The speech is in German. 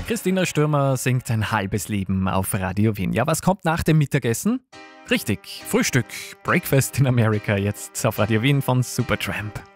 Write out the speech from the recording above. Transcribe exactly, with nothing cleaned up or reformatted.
Christina Stürmer singt ein halbes Leben auf Radio Wien. Ja, was kommt nach dem Mittagessen? Richtig, Frühstück. Breakfast in America jetzt auf Radio Wien von Supertramp.